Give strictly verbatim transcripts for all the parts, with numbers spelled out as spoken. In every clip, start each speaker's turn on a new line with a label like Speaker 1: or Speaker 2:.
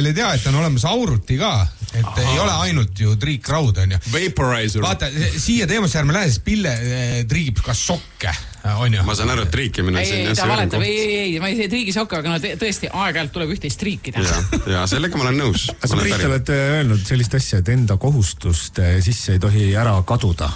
Speaker 1: veel ei tea, et on olemas Auruti ka, et Aha. ei ole ainult ju triikraud on ju.
Speaker 2: Vaporizer.
Speaker 1: Vaata, siia teemasse ärme lähe, siis Pille triigib ka sokke. On ju.
Speaker 2: Ma saan aru, et triikimine
Speaker 3: ei, ei, ta valetab, ei, ei, ei, ma ei see triigi sokke, aga no tõesti aeg-ajalt tuleb üht-teist triikida.
Speaker 2: Ja, ja sellega ma olen nõus.
Speaker 4: Sa Priit oled öelnud sellist asja, et enda kohustust sisse ei tohi ära kaduda.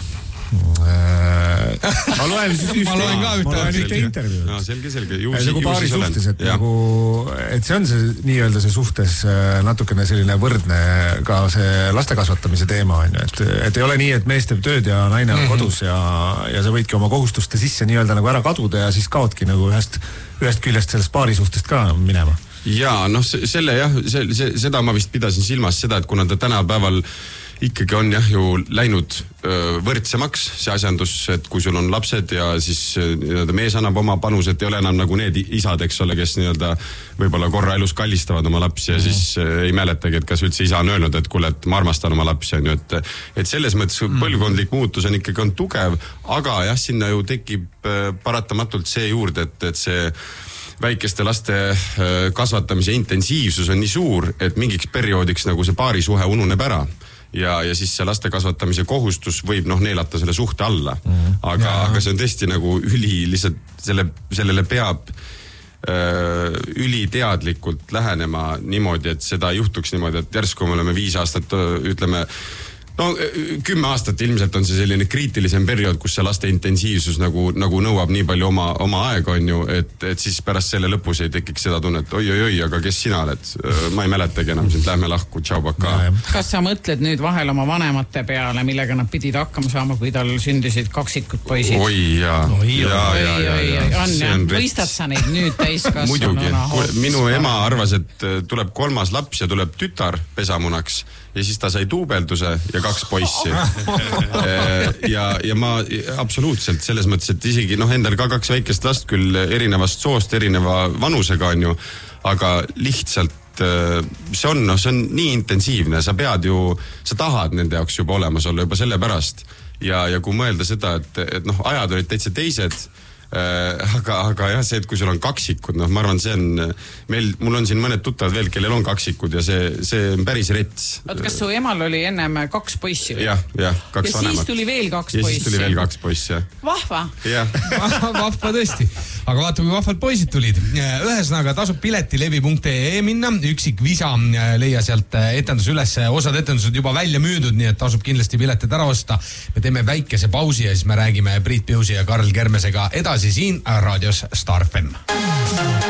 Speaker 4: ma loen siis
Speaker 1: ma loen ka ühte
Speaker 4: intervjuud.
Speaker 2: No, selge, selge. Ju,
Speaker 4: see kui paari suhtes, et, nagu, et see on see nii-öelda see suhtes natukene selline võrdne ka see laste kasvatamise teema on ju, et, et ei ole nii, et mees teeb tööd ja naine on kodus ja, ja sa võidki oma kohustuste sisse nii-öelda nagu ära kaduda ja siis kaotki nagu ühest, ühest küljest sellest paari suhtest ka minema.
Speaker 2: Jaa, noh, selle jah, see, see, seda ma vist pidasin silmas seda, et kuna ta tänapäeval ikkagi on jah ju läinud öö, võrdsemaks see asjandus, et kui sul on lapsed ja siis nii-öelda mees annab oma panus, et ei ole enam nagu need isad, eks ole, kes nii-öelda võib-olla korra elus kallistavad oma lapsi ja mm. siis öö, ei mäletagi, et kas üldse isa on öelnud, et kuule, et ma armastan oma lapsi, on ju, et, et selles mõttes mm. põlvkondlik muutus on ikkagi on tugev, aga jah, sinna ju tekib öö, paratamatult see juurde, et, et see väikeste laste kasvatamise intensiivsus on nii suur, et mingiks perioodiks nagu see paarisuhe ununeb ära. Ja, ja siis see laste kasvatamise kohustus võib noh neelata selle suhte alla. Mm. Aga, aga see on tõesti nagu üli, lihtsalt selle, sellele peab öö, üli teadlikult lähenema niimoodi, et seda juhtuks niimoodi, et järsku me oleme viis aastat, ütleme, no kümme aastat ilmselt on see selline kriitilisem periood, kus see laste intensiivsus nagu, nagu nõuab nii palju oma, oma aega on ju, et, et siis pärast selle lõpus ei tekiks seda tunnet, oi, oi, oi, aga kes sina oled? Ma ei mäletagi enam, sind lähme lahku, tšau, paka.
Speaker 3: Kas sa mõtled nüüd vahel oma vanemate peale, millega nad pidid hakkama saama, kui tal sündisid kaksikud poisid?
Speaker 2: Oi, jaa.
Speaker 3: Oi, ja, ja, ja, ja, ja. On, ja. Mõistad sa neid nüüd täiskasvanu?
Speaker 2: Muidugi. Minu ema arvas, et tuleb kolmas laps ja tuleb tütar pesamunaks ja siis ta sai duubelduse ja kaks poissi. ja, ja ma absoluutselt selles mõttes, et isegi noh, endal ka kaks väikest last küll erinevast soost, erineva vanusega on ju, aga lihtsalt see on, no, see on nii intensiivne, sa pead ju, sa tahad nende jaoks juba olemas olla juba selle pärast ja, ja kui mõelda seda, et, et noh, ajad olid täitsa teised, Äh, aga, aga jah, see, et kui sul on kaksikud, noh, ma arvan, see on, meil, mul on siin mõned tuttavad veel, kellel on kaksikud ja see, see on päris rets.
Speaker 3: Oot, kas su emal oli ennem kaks poissi?
Speaker 2: Jah, jah, kaks
Speaker 3: ja
Speaker 2: vanemat.
Speaker 3: Ja siis tuli veel kaks
Speaker 2: ja
Speaker 3: poissi?
Speaker 2: Ja siis tuli veel kaks poissi, jah.
Speaker 3: Vahva?
Speaker 2: Jah.
Speaker 1: Vahva tõesti. Aga vaata, kui vahvad poisid tulid. Ühesõnaga tasub piletilevi punkt ee minna, üksik visa leia sealt etendus üles, osad etendused juba välja müüdud, nii et tasub kindlasti piletid ära osta. Me teeme väikese pausi ja siis me räägime Priit Piusi ja Karl Kermesega edasi siin raadios Star F M.